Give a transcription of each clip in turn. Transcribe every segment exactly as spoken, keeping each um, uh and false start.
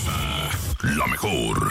Nexa, la mejor.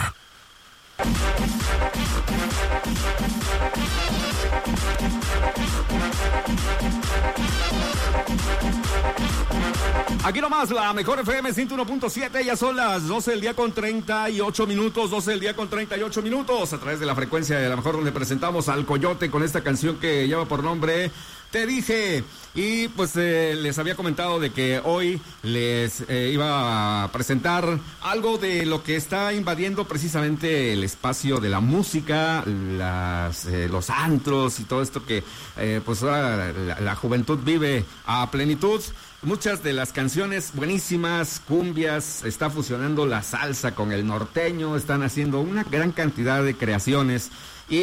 Aquí nomás, la mejor F M ciento uno punto siete, ya son las doce del día con treinta y ocho minutos, doce del día con treinta y ocho minutos, a través de la frecuencia de la mejor, donde presentamos al Coyote con esta canción que lleva por nombre Te Dije. Y pues eh, les había comentado de que hoy les eh, iba a presentar algo de lo que está invadiendo precisamente el espacio de la música, las, eh, los antros y todo esto que eh, pues ahora la, la juventud vive a plenitud. Muchas de las canciones buenísimas, cumbias, está fusionando la salsa con el norteño, están haciendo una gran cantidad de creaciones. Y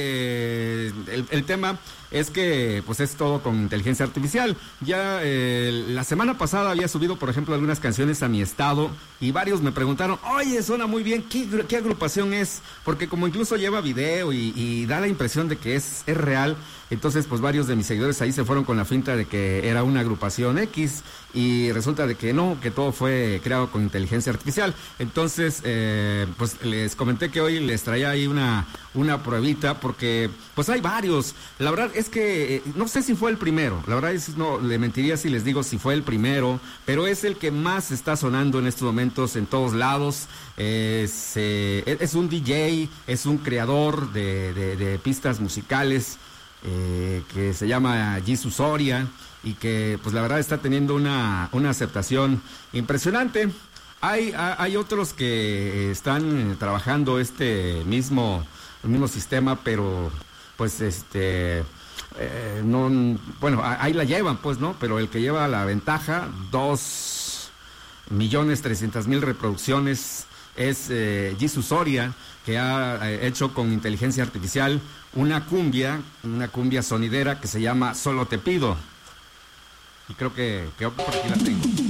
eh, el, el tema es que pues es todo con inteligencia artificial. Ya eh, la semana pasada había subido, por ejemplo, algunas canciones a mi estado y varios me preguntaron, oye, suena muy bien, ¿qué, qué agrupación es? Porque como incluso lleva video y, y da la impresión de que es, es real, entonces pues varios de mis seguidores ahí se fueron con la finta de que era una agrupación X y resulta de que no, que todo fue creado con inteligencia artificial. Entonces eh, pues les comenté que hoy les traía ahí una, una pruebita porque pues hay varios. La verdad es que eh, no sé si fue el primero, la verdad es no le mentiría si les digo si fue el primero, pero es el que más está sonando en estos momentos en todos lados. Es, eh, es un D J, es un creador de, de, de pistas musicales eh, que se llama Jesus Soria y que pues la verdad está teniendo una, una aceptación impresionante. Hay, hay otros que están trabajando este mismo, el mismo sistema, pero pues este eh, no, bueno, ahí la llevan pues, ¿no? Pero el que lleva la ventaja, dos millones trescientas mil reproducciones, es eh, Jesus Soria, que ha eh, hecho con inteligencia artificial una cumbia, una cumbia sonidera que se llama Solo Te Pido. Y creo que, que por aquí la tengo.